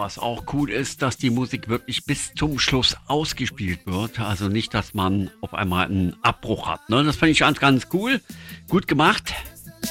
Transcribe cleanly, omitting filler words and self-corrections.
was auch cool ist, dass die Musik wirklich bis zum Schluss ausgespielt wird. Also nicht, dass man auf einmal einen Abbruch hat. Ne? Das finde ich ganz, ganz cool. Gut gemacht.